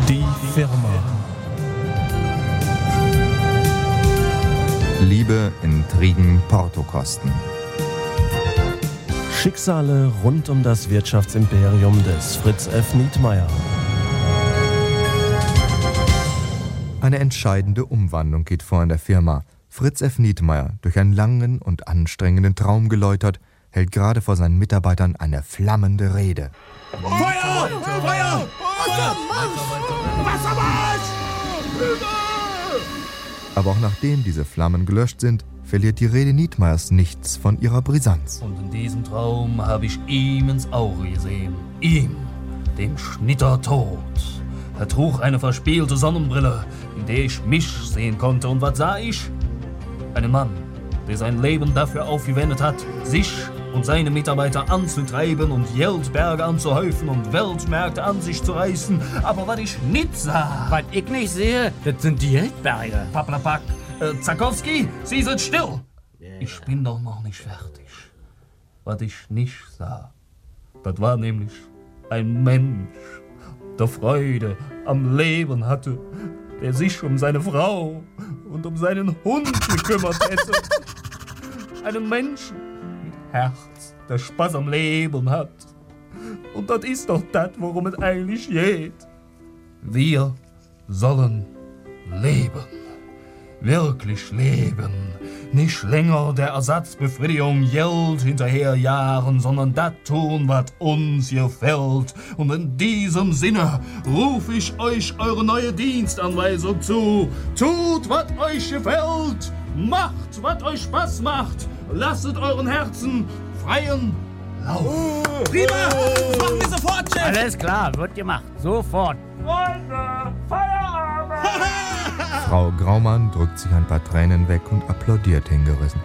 Die Firma. Liebe, Intrigen, Portokosten. Schicksale rund um das Wirtschaftsimperium des Fritz F. Nietmeyer. Eine entscheidende Umwandlung geht vor in der Firma. Fritz F. Nietmeyer, durch einen langen und anstrengenden Traum geläutert, hält gerade vor seinen Mitarbeitern eine flammende Rede. Feuer! Feuer! Wassermarsch! Aber auch nachdem diese Flammen gelöscht sind, verliert die Rede Nietmeyers nichts von ihrer Brisanz. Und in diesem Traum habe ich ihm ins Auge gesehen. Ihm, dem Schnitter tot. Er trug eine verspielte Sonnenbrille, in der ich mich sehen konnte. Und was sah ich? Einen Mann, der sein Leben dafür aufgewendet hat, sich und seine Mitarbeiter anzutreiben und Geldberge anzuhäufen und Weltmärkte an sich zu reißen. Aber was ich nicht sah... Was ich nicht sehe, das sind die Geldberge. Paplapak, Zakowski, Sie sind still! Ich bin doch noch nicht fertig. Was ich nicht sah, das war nämlich ein Mensch, der Freude am Leben hatte, der sich um seine Frau und um seinen Hund gekümmert hätte. Einen Menschen mit Herz, der Spaß am Leben hat. Und das ist doch das, worum es eigentlich geht. Wir sollen leben. Wirklich leben. Nicht länger der Ersatzbefriedigung Geld hinterherjagen, sondern das tun, was uns gefällt. Und in diesem Sinne rufe ich euch eure neue Dienstanweisung zu. Tut, was euch gefällt. Macht, was euch Spaß macht. Lasset euren Herzen freien Lauf. Prima! Das machen wir sofort, Chef! Alles klar, wird gemacht. Sofort. Freunde, Feierabend! Frau Graumann drückt sich ein paar Tränen weg und applaudiert hingerissen.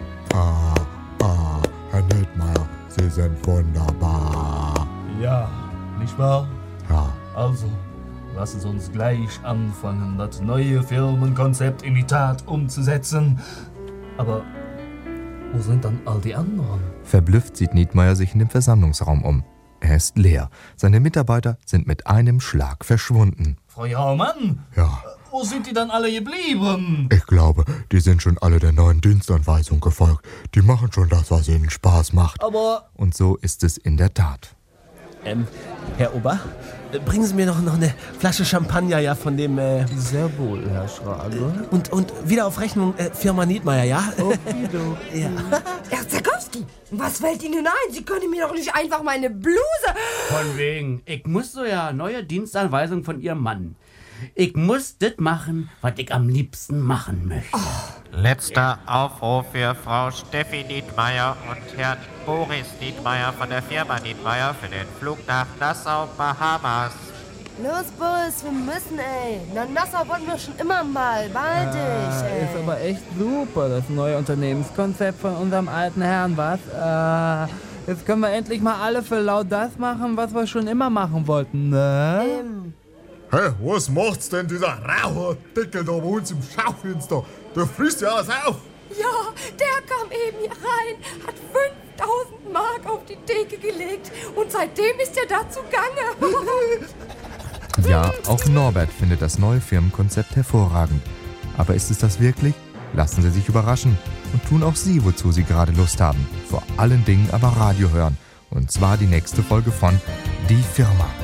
Herr Nietmeyer, Sie sind wunderbar. Ja, nicht wahr? Ja. Also, lassen Sie uns gleich anfangen, das neue Firmenkonzept in die Tat umzusetzen. Aber wo sind dann all die anderen? Verblüfft sieht Nietmeyer sich in dem Versammlungsraum um. Er ist leer. Seine Mitarbeiter sind mit einem Schlag verschwunden. Frau Jaumann, Ja, wo sind die dann alle geblieben? ich glaube, die sind schon alle der neuen Dienstanweisung gefolgt. Die machen schon das, was ihnen Spaß macht. Aber Und so ist es in der Tat. Herr Ober, bringen Sie mir noch eine Flasche Champagner, ja, von dem, Sehr wohl, Herr Schrage. und wieder auf Rechnung, Firma Nietmeyer, ja? Okido. Ja. Herr Zakowski, was fällt Ihnen ein? Sie können mir doch nicht einfach meine Bluse... Von wegen. Ich muss so ja neue Dienstanweisung von Ihrem Mann. Ich muss das machen, was ich am liebsten machen möchte. Letzter Aufruf für Frau Steffi Nietmeyer und Herrn Boris Nietmeyer von der Firma Nietmeyer für den Flug nach Nassau, Bahamas. Los, Boris, wir müssen, ey. Nach Nassau wollten wir schon immer mal. Bald ey. Ist aber echt super, das neue Unternehmenskonzept von unserem alten Herrn, was? Jetzt können wir endlich mal alle für laut das machen, was wir schon immer machen wollten, ne? Hey, was macht's denn dieser raue Dicke da bei uns im Schaufenster? Der frisst ja alles auf. Ja, der kam eben hier rein, hat 5000 Mark auf die Theke gelegt und seitdem ist er da zugange. Ja, auch Norbert findet das neue Firmenkonzept hervorragend. Aber ist es das wirklich? Lassen Sie sich überraschen und tun auch Sie, wozu Sie gerade Lust haben. Vor allen Dingen aber Radio hören. Und zwar die nächste Folge von Die Firma.